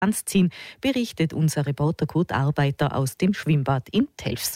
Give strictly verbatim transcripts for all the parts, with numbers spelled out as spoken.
anziehen, berichtet unser Reporter Kurt Arbeiter aus dem Schwimmbad in Telfs.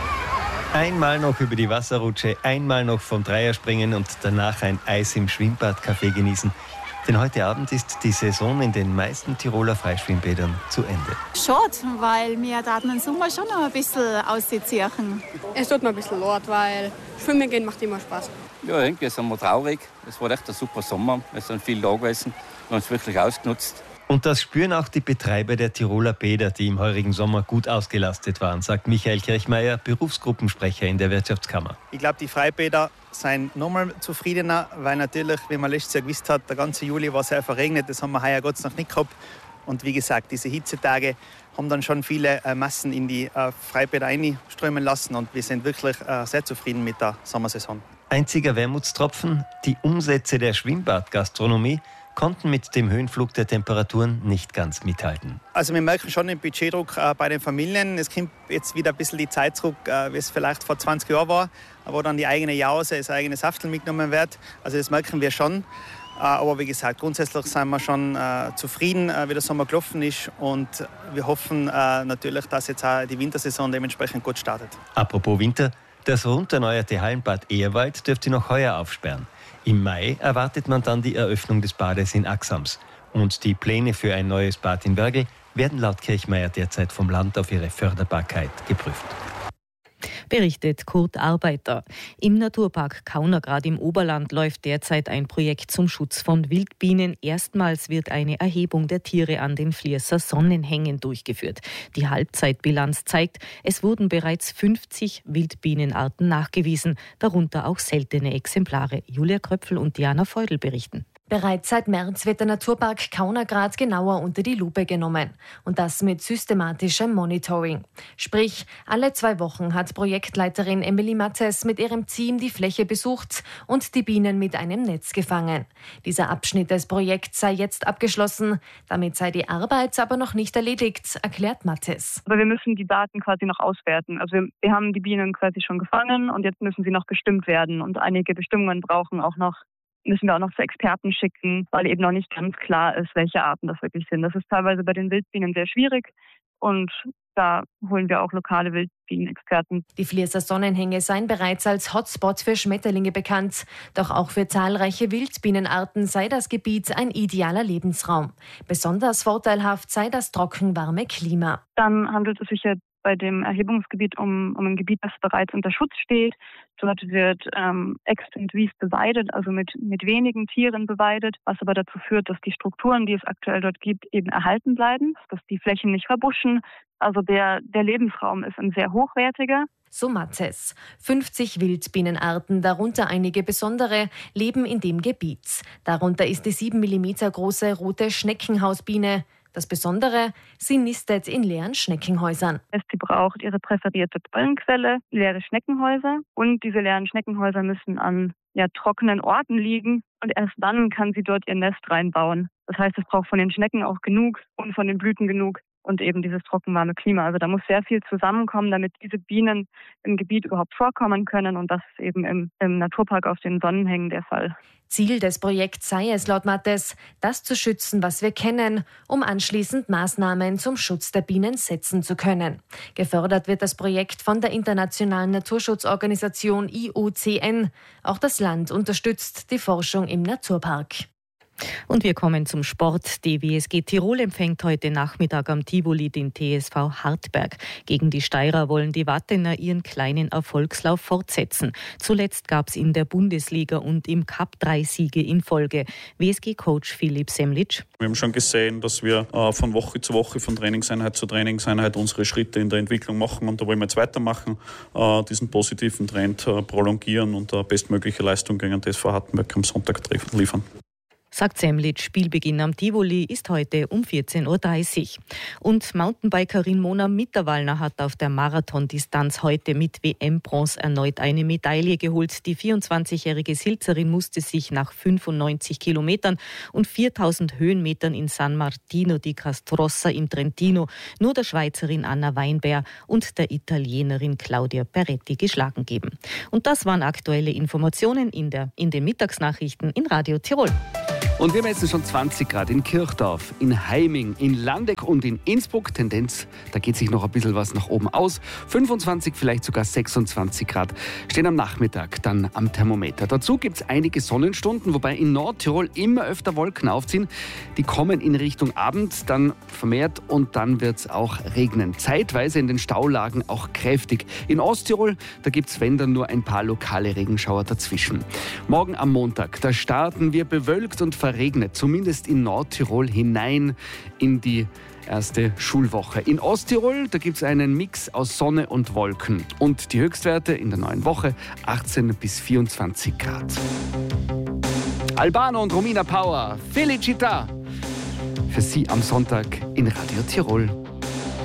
Einmal noch über die Wasserrutsche, einmal noch vom Dreierspringen und danach ein Eis im Schwimmbadcafé genießen. Denn heute Abend ist die Saison in den meisten Tiroler Freischwimmbädern zu Ende. Schade, weil wir da im Sommer schon noch ein bisschen ausziehen. Es tut mir ein bisschen leid, weil Schwimmen gehen macht immer Spaß. Ja, irgendwie sind wir traurig. Es war echt ein super Sommer. Es sind viele da gewesen. Wir haben es wirklich ausgenutzt. Und das spüren auch die Betreiber der Tiroler Bäder, die im heurigen Sommer gut ausgelastet waren, sagt Michael Kirchmeier, Berufsgruppensprecher in der Wirtschaftskammer. Ich glaube, die Freibäder sind nochmal zufriedener, weil natürlich, wie man letztes Jahr gewusst hat, der ganze Juli war sehr verregnet. Das haben wir heuer Gott sei Dank nicht gehabt. Und wie gesagt, diese Hitzetage haben dann schon viele äh, Massen in die äh, Freibäder einströmen lassen. Und wir sind wirklich äh, sehr zufrieden mit der Sommersaison. Einziger Wermutstropfen, die Umsätze der Schwimmbadgastronomie konnten mit dem Höhenflug der Temperaturen nicht ganz mithalten. Also wir merken schon den Budgetdruck äh, bei den Familien. Es kommt jetzt wieder ein bisschen die Zeit zurück, äh, wie es vielleicht vor zwanzig Jahren war, wo dann die eigene Jause, das eigene Saftel mitgenommen wird. Also das merken wir schon. Äh, aber wie gesagt, grundsätzlich sind wir schon äh, zufrieden, äh, wie der Sommer gelaufen ist. Und wir hoffen äh, natürlich, dass jetzt auch die Wintersaison dementsprechend gut startet. Apropos Winter, das rund erneuerte Hallenbad Ehrwald dürfte noch heuer aufsperren. Im Mai erwartet man dann die Eröffnung des Bades in Axams. Und die Pläne für ein neues Bad in Wörgl werden laut Kirchmeier derzeit vom Land auf ihre Förderbarkeit geprüft. Berichtet Kurt Arbeiter. Im Naturpark Kaunergrad im Oberland läuft derzeit ein Projekt zum Schutz von Wildbienen. Erstmals wird eine Erhebung der Tiere an den Vlierser Sonnenhängen durchgeführt. Die Halbzeitbilanz zeigt, es wurden bereits fünfzig Wildbienenarten nachgewiesen, darunter auch seltene Exemplare. Julia Kröpfel und Diana Feudel berichten. Bereits seit März wird der Naturpark Kaunergrad genauer unter die Lupe genommen. Und das mit systematischem Monitoring. Sprich, alle zwei Wochen hat Projektleiterin Emily Mattes mit ihrem Team die Fläche besucht und die Bienen mit einem Netz gefangen. Dieser Abschnitt des Projekts sei jetzt abgeschlossen. Damit sei die Arbeit aber noch nicht erledigt, erklärt Mattes. Aber wir müssen die Daten quasi noch auswerten. Also wir, wir haben die Bienen quasi schon gefangen und jetzt müssen sie noch bestimmt werden. Und einige Bestimmungen brauchen auch noch müssen wir auch noch zu Experten schicken, weil eben noch nicht ganz klar ist, welche Arten das wirklich sind. Das ist teilweise bei den Wildbienen sehr schwierig und da holen wir auch lokale Wildbienenexperten. Die Vlierser Sonnenhänge seien bereits als Hotspot für Schmetterlinge bekannt. Doch auch für zahlreiche Wildbienenarten sei das Gebiet ein idealer Lebensraum. Besonders vorteilhaft sei das trockenwarme Klima. Dann handelt es sich ja bei dem Erhebungsgebiet um, um ein Gebiet, das bereits unter Schutz steht. Dort wird ähm, extensiv beweidet, also mit, mit wenigen Tieren beweidet, was aber dazu führt, dass die Strukturen, die es aktuell dort gibt, eben erhalten bleiben, dass die Flächen nicht verbuschen. Also der, der Lebensraum ist ein sehr hochwertiger. So Mattes. fünfzig Wildbienenarten, darunter einige besondere, leben in dem Gebiet. Darunter ist die sieben Millimeter große rote Schneckenhausbiene. Das Besondere, sie nistet in leeren Schneckenhäusern. Sie braucht ihre präferierte Pollenquelle, leere Schneckenhäuser. Und diese leeren Schneckenhäuser müssen an ja, trockenen Orten liegen. Und erst dann kann sie dort ihr Nest reinbauen. Das heißt, es braucht von den Schnecken auch genug und von den Blüten genug. Und eben dieses trockenwarme Klima. Also da muss sehr viel zusammenkommen, damit diese Bienen im Gebiet überhaupt vorkommen können. Und das ist eben im, im Naturpark auf den Sonnenhängen der Fall. Ziel des Projekts sei es, laut Mattes, das zu schützen, was wir kennen, um anschließend Maßnahmen zum Schutz der Bienen setzen zu können. Gefördert wird das Projekt von der internationalen Naturschutzorganisation I U C N. Auch das Land unterstützt die Forschung im Naturpark. Und wir kommen zum Sport. Die W S G Tirol empfängt heute Nachmittag am Tivoli den T S V Hartberg. Gegen die Steirer wollen die Wattener ihren kleinen Erfolgslauf fortsetzen. Zuletzt gab es in der Bundesliga und im Cup drei Siege in Folge. W S G-Coach Philipp Semlitsch. Wir haben schon gesehen, dass wir äh, von Woche zu Woche, von Trainingseinheit zu Trainingseinheit unsere Schritte in der Entwicklung machen. Und da wollen wir jetzt weitermachen, äh, diesen positiven Trend äh, prolongieren und äh, bestmögliche Leistung gegen den T S V Hartberg am Sonntag liefern. Sagt Semlitsch. Spielbeginn am Tivoli ist heute um vierzehn Uhr dreißig. Und Mountainbikerin Mona Mitterwallner hat auf der Marathondistanz heute mit W M-Bronze erneut eine Medaille geholt. Die vierundzwanzigjährige Silzerin musste sich nach fünfundneunzig Kilometern und viertausend Höhenmetern in San Martino di Castrossa im Trentino nur der Schweizerin Anna Weinberg und der Italienerin Claudia Peretti geschlagen geben. Und das waren aktuelle Informationen in, der, in den Mittagsnachrichten in Radio Tirol. Und wir messen schon zwanzig Grad in Kirchdorf, in Heiming, in Landeck und in Innsbruck. Tendenz, da geht sich noch ein bisschen was nach oben aus. fünfundzwanzig, vielleicht sogar sechsundzwanzig Grad stehen am Nachmittag dann am Thermometer. Dazu gibt es einige Sonnenstunden, wobei in Nordtirol immer öfter Wolken aufziehen. Die kommen in Richtung Abend, dann vermehrt und dann wird es auch regnen. Zeitweise in den Staulagen auch kräftig. In Osttirol, da gibt es, wenn dann, nur ein paar lokale Regenschauer dazwischen. Morgen am Montag, da starten wir bewölkt und verregnet, zumindest in Nordtirol, hinein in die erste Schulwoche. In Osttirol, da gibt es einen Mix aus Sonne und Wolken. Und die Höchstwerte in der neuen Woche achtzehn bis vierundzwanzig Grad. Albano und Romina Power, Felicita. Für Sie am Sonntag in Radio Tirol.